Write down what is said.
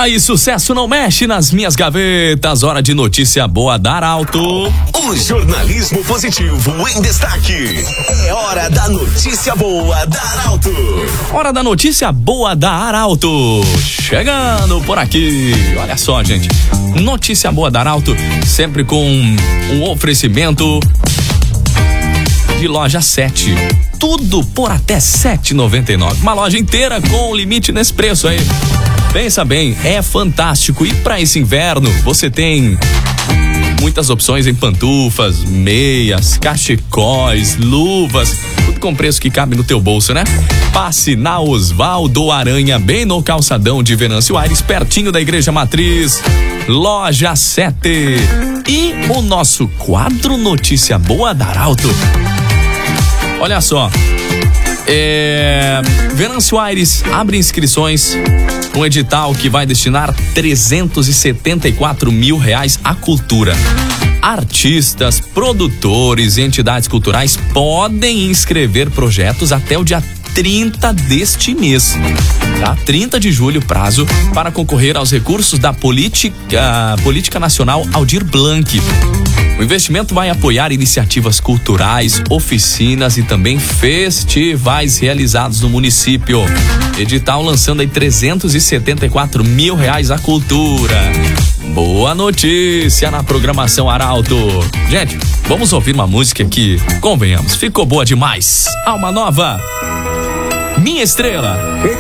Tá aí, sucesso não mexe nas minhas gavetas. Hora de notícia boa da Arauto. O jornalismo positivo em destaque. É hora da notícia boa da Arauto. Hora da notícia boa da Arauto. Chegando por aqui. Olha só, gente. Notícia boa da Arauto, sempre com um oferecimento de loja 7. Tudo por até R$ 7,99. Uma loja inteira com limite nesse preço aí. Pensa bem, é fantástico. E para esse inverno, você tem muitas opções em pantufas, meias, cachecóis, luvas, tudo com preço que cabe no teu bolso, né? Passe na Osvaldo Aranha, bem no calçadão de Venâncio Aires, pertinho da Igreja Matriz. Loja 7. E o nosso quadro Notícia Boa da Arauto. Olha só, Venâncio Aires abre inscrições, um edital que vai destinar R$374 mil à cultura. Artistas, produtores e entidades culturais podem inscrever projetos até o dia 30 deste mês, tá? 30 de julho, prazo para concorrer aos recursos da Política Nacional Aldir Blanc. O investimento vai apoiar iniciativas culturais, oficinas e também festivais realizados no município. Edital lançando aí R$374 mil à cultura. Boa notícia na programação Arauto. Gente, vamos ouvir uma música que, convenhamos, ficou boa demais. Alma Nova, Minha Estrela.